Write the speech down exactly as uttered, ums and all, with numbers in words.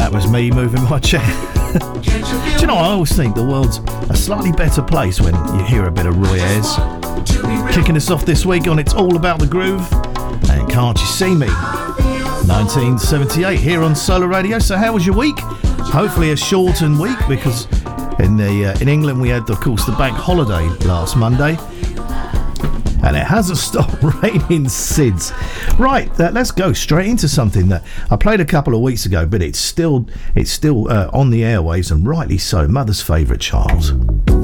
That was me moving my chair. Do you know, I always think the world's a slightly better place when you hear a bit of Roy Ayers. Kicking us off this week on It's All About the Groove and Can't You See Me? nineteen seventy-eight here on Solar Radio. So how was your week? Hopefully a shortened week, because in the uh, in England we had, of course, the bank holiday last Monday. And it hasn't stopped raining since. Right, uh, let's go straight into something that I played a couple of weeks ago, but it's still it's still uh, on the airwaves, and rightly so. Mother's favourite child.